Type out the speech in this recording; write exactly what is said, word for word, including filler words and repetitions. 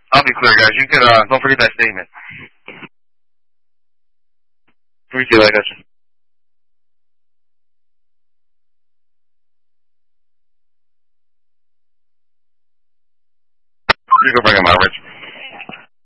I'll be clear, guys. You can, uh, don't forget that statement. Appreciate that, guys. You can bring him out, Rich.